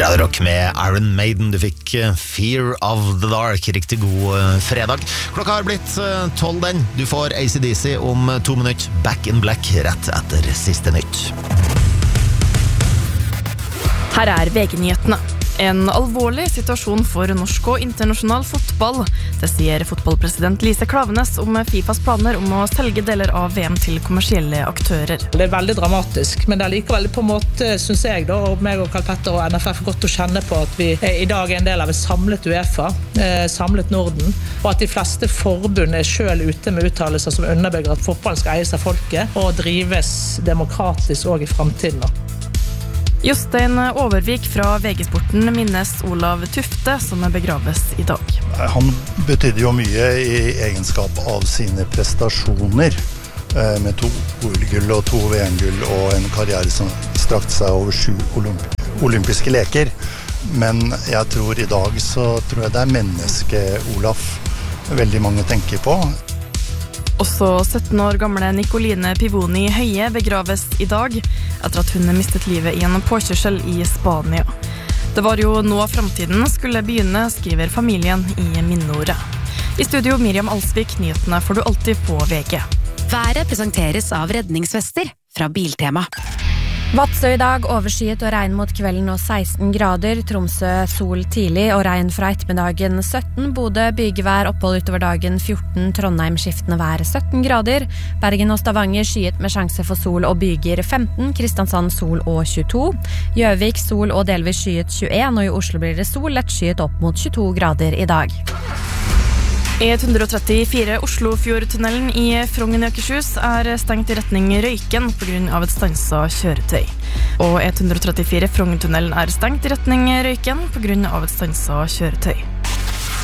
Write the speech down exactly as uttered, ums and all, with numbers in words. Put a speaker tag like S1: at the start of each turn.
S1: Radio Rock med Iron Maiden. Du fikk Fear of the Dark. Riktig god fredag. Klokka har blitt tolv den. Du får A C D C om to minutter. Back in Black rett etter siste nytt.
S2: Her er V G-nyhetene. En alvorlig situasjon for norsk og internasjonal fotball. Det sier fotballpresident Lise Klaveness om FIFAs planer om å selge deler av V M til kommersielle aktører.
S3: Det er veldig dramatisk, men det er likevel på en måte, synes jeg da, og meg og Karl Petter og N F F godt å kjenne på at vi i dag er en del av et samlet UEFA, samlet Norden, og at de fleste forbund er selv ute med uttalelser som underbygger at fotballen skal eies av folket og drives demokratisk også i fremtiden.
S2: Jostein Overvik fra V G-sporten minnes Olav Tufte, som begraves i dag.
S4: Han betydde jo mye i egenskap av sine prestasjoner, med to O L-gull og to V M-gull og en karriere som strakte seg over sju olymp- olympiske leker. Men jeg tror i dag så tror jeg det er menneske-Olaf veldig mange tenker på.
S2: Også sytten år gamle Nicoline Pivoni Høie begraves i dag etter at hun mistet livet i en påkjørsel i Spania. Det var jo nå fremtiden skulle begynne, skriver familien i minneordet. I studio Miriam Alsvik, nyhetene får du alltid på V G.
S5: Været presenteres av redningsvester fra Biltema.
S6: Vadsø i dag overskyet og regn mot kvelden og seksten grader, Tromsø sol tidlig og regn fra ettermiddagen sytten, Bodø bygevær opphold utover dagen fjorten, Trondheim skiftende vær sytten grader, Bergen og Stavanger skyet med sjanse for sol og byger femten, Kristiansand sol og tjueto, Gjøvik sol og delvis skyet tjueen, og i Oslo blir det sol lett skyet opp mot tjueto grader i dag.
S2: E ett trettifire Oslofjordtunnelen i Frogn i Akershus er stengt i retning Røyken på grunn av et stanset kjøretøy. Og E ett trettifire Frogn-tunnelen er stengt i retning Røyken på grunn av et stanset kjøretøy.